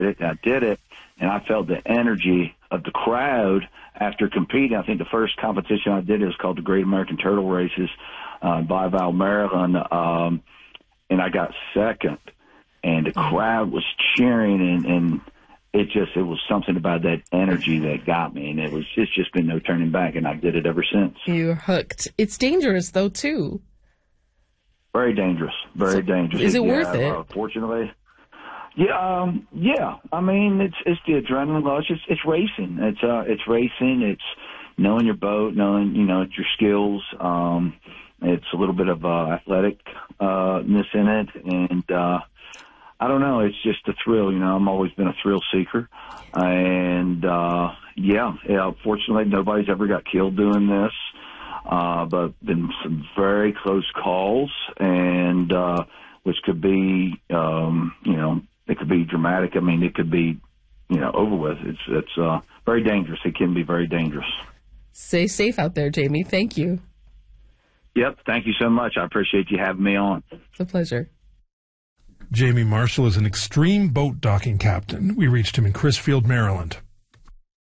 I did it, and I felt the energy of the crowd after competing. I think the first competition I did was called the Great American Turtle Races in Blytheville, Maryland, and I got second. And the crowd was cheering, and it was something about that energy that got me, and it's just been no turning back, and I did it ever since. You're hooked. It's dangerous, though, too. Very dangerous. Very dangerous. Is it worth it? Fortunately. Yeah. I mean, it's the adrenaline rush. It's racing. It's racing. It's knowing your boat, knowing, your skills. It's a little bit of athleticness in it, and I don't know. It's just a thrill. I'm always been a thrill seeker, and fortunately, nobody's ever got killed doing this. But been some very close calls, and which could be, it could be dramatic. I mean, it could be, over with. It's very dangerous. It can be very dangerous. Stay safe out there, Jamie. Thank you. Yep. Thank you so much. I appreciate you having me on. It's a pleasure. Jamie Marshall is an extreme boat docking captain. We reached him in Crisfield, Maryland.